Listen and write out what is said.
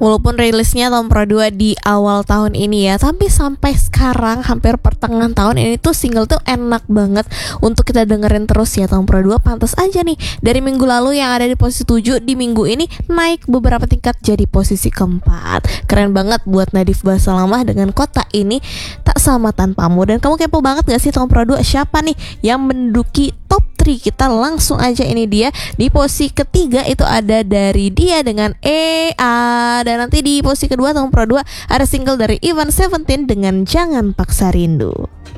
Walaupun rilisnya Tom Pro 2 di awal tahun ini ya, tapi sampai sekarang hampir pertengahan tahun ini tuh single tuh enak banget untuk kita dengerin terus ya. Tom Pro 2 pantas aja nih dari minggu lalu yang ada di posisi 7, di minggu ini naik beberapa tingkat jadi posisi keempat. Keren banget buat Nadif Basalamah dengan Kota Ini Tak Sama Tanpamu. Dan kamu kepo banget gak sih Tom Pro 2 siapa nih yang menduduki top 3? Kita langsung aja, ini dia di posisi ketiga itu ada dari dia dengan EA. Dan nanti di posisi kedua Tom Pro 2 ada single dari Ivan Seventeen dengan Jangan Paksa Rindu.